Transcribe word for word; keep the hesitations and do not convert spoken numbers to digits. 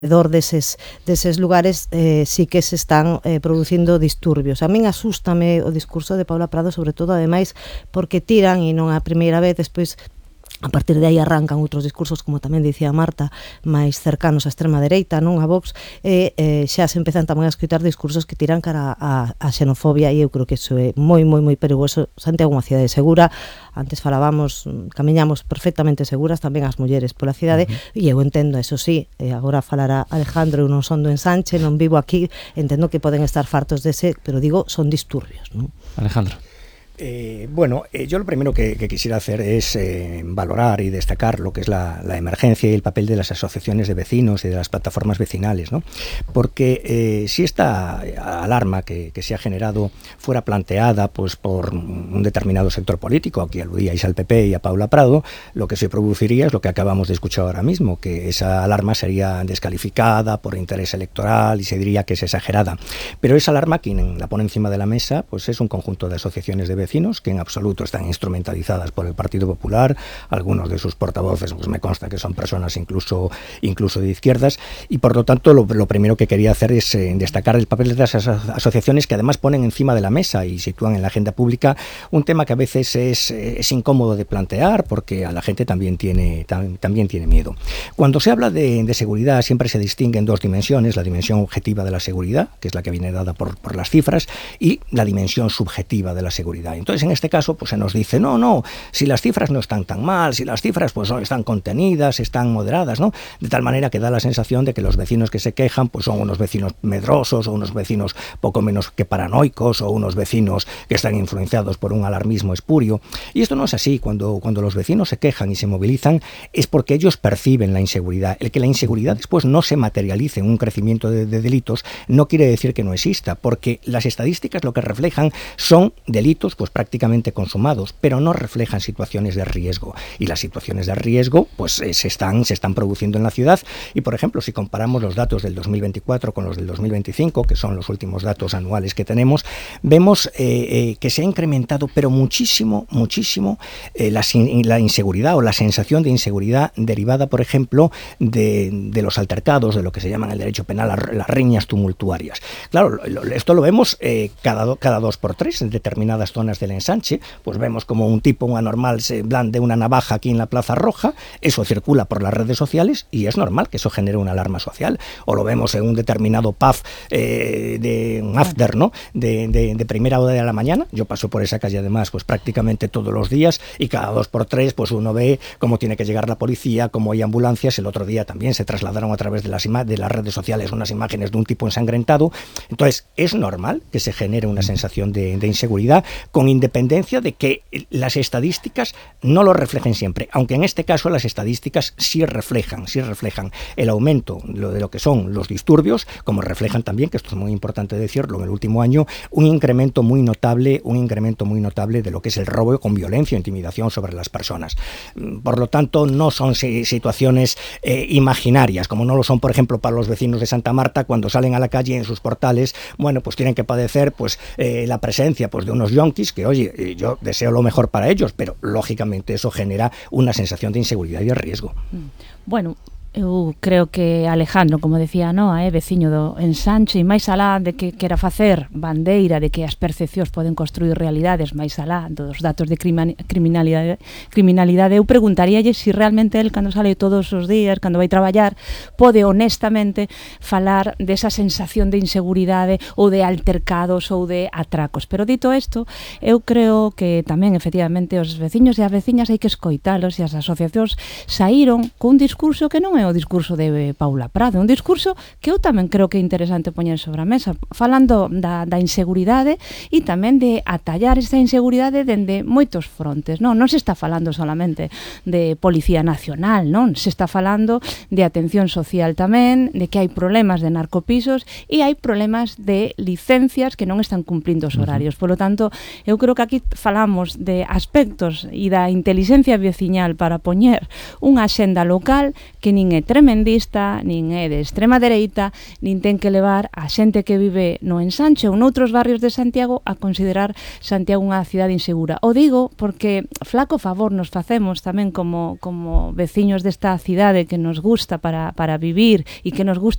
alrededor deses, deses lugares eh, sí que se están eh, producindo disturbios. A min asústame o discurso de Paula Prado, sobre todo, ademais, porque tiran, e non a primeira vez, despois a partir de aí arrancan outros discursos, como tamén dicía Marta, máis cercanos á extrema dereita, non a Vox, e eh, xa se empezan tamén a escutar discursos que tiran cara a, a xenofobia, e eu creo que iso é moi, moi, moi perigoso. Santiago é unha cidade segura, antes falábamos, camiñamos perfectamente seguras, tamén as mulleres pola cidade, uh-huh. E eu entendo, eso sí, eh, agora falará Alejandro, eu non son do Ensanche, non vivo aquí, entendo que poden estar fartos dese, pero digo, son disturbios, non? Alejandro. Eh, bueno, eh, yo lo primero que, que quisiera hacer es eh, valorar y destacar lo que es la, la emergencia y el papel de las asociaciones de vecinos y de las plataformas vecinales, ¿no? Porque eh, si esta alarma que, que se ha generado fuera planteada pues, por un determinado sector político, aquí aludíais al P P y a Paula Prado, lo que se produciría es lo que acabamos de escuchar ahora mismo, que esa alarma sería descalificada por interés electoral y se diría que es exagerada. Pero esa alarma, quien la pone encima de la mesa, pues es un conjunto de asociaciones de vecinos que en absoluto están instrumentalizadas por el Partido Popular. Algunos de sus portavoces pues me consta que son personas incluso, incluso de izquierdas, y por lo tanto lo, lo primero que quería hacer es eh, destacar el papel de las aso- asociaciones que además ponen encima de la mesa y sitúan en la agenda pública un tema que a veces es, es incómodo de plantear porque a la gente también tiene, tam, también tiene miedo. Cuando se habla de, de seguridad siempre se distinguen dos dimensiones: la dimensión objetiva de la seguridad, que es la que viene dada por, por las cifras, y la dimensión subjetiva de la seguridad. Entonces, en este caso, pues se nos dice, no, no, si las cifras no están tan mal, si las cifras pues están contenidas, están moderadas, ¿no? De tal manera que da la sensación de que los vecinos que se quejan pues son unos vecinos medrosos, o unos vecinos poco menos que paranoicos, o unos vecinos que están influenciados por un alarmismo espurio. Y esto no es así. Cuando, cuando los vecinos se quejan y se movilizan es porque ellos perciben la inseguridad. El que la inseguridad después no se materialice en un crecimiento de, de delitos no quiere decir que no exista, porque las estadísticas lo que reflejan son delitos pues prácticamente consumados, pero no reflejan situaciones de riesgo, y las situaciones de riesgo pues eh, se están se están produciendo en la ciudad. Y por ejemplo, si comparamos los datos del dos mil veinticuatro con los del dos mil veinticinco, que son los últimos datos anuales que tenemos, vemos eh, eh, que se ha incrementado pero muchísimo, muchísimo eh, la, la inseguridad o la sensación de inseguridad derivada, por ejemplo, de, de los altercados, de lo que se llama en el derecho penal las riñas tumultuarias. Claro, lo, esto lo vemos eh, cada, do, cada dos por tres en determinadas zonas del Ensanche. Pues vemos como un tipo, un anormal, se blande una navaja aquí en la Plaza Roja, eso circula por las redes sociales y es normal que eso genere una alarma social. O lo vemos en un determinado pub eh, de un after, ¿no? De, de, de primera hora de la mañana. Yo paso por esa calle además pues prácticamente todos los días, y cada dos por tres pues uno ve cómo tiene que llegar la policía, cómo hay ambulancias. El otro día también se trasladaron a través de las, ima- de las redes sociales unas imágenes de un tipo ensangrentado. Entonces es normal que se genere una sensación de, de inseguridad, con independencia de que las estadísticas no lo reflejen siempre, aunque en este caso las estadísticas sí reflejan, sí reflejan el aumento de lo que son los disturbios, como reflejan también, que esto es muy importante decirlo, en el último año, un incremento muy notable, un incremento muy notable de lo que es el robo con violencia o intimidación sobre las personas. Por lo tanto, no son situaciones eh, imaginarias, como no lo son, por ejemplo, para los vecinos de Santa Marta, cuando salen a la calle en sus portales, bueno, pues tienen que padecer pues eh, la presencia pues de unos yonkis que, oye, yo deseo lo mejor para ellos, pero lógicamente eso genera una sensación de inseguridad y de riesgo. Bueno, eu creo que Alejandro, como decía Noa, é eh, veciño do Ensanche, e máis alá de que quera facer bandeira de que as percepcións poden construir realidades, máis alá dos datos de criminalidade, criminalidade, eu preguntaríalle se si realmente el, cando sale todos os días, cando vai traballar, pode honestamente falar desa sensación de inseguridade ou de altercados ou de atracos. Pero dito isto, eu creo que tamén efectivamente os veciños e as veciñas hai que escoitalos, e as asociacións saíron cun discurso que non é o discurso de Paula Prado, un discurso que eu tamén creo que é interesante poñer sobre a mesa, falando da, da inseguridade e tamén de atallar esta inseguridade dende moitos frontes, non? Non se está falando solamente de Policía Nacional, non? Se está falando de atención social tamén, de que hai problemas de narcopisos e hai problemas de licencias que non están cumplindo os horarios. Por lo tanto, eu creo que aquí falamos de aspectos e da intelixencia veciñal para poñer unha axenda local que nin nin é tremendista, nin é de extrema dereita, nin ten que levar a xente que vive no Ensanche ou noutros barrios de Santiago a considerar Santiago unha cidade insegura. O digo porque flaco favor nos facemos tamén como, como veciños desta cidade que nos gusta para, para vivir e que nos gusta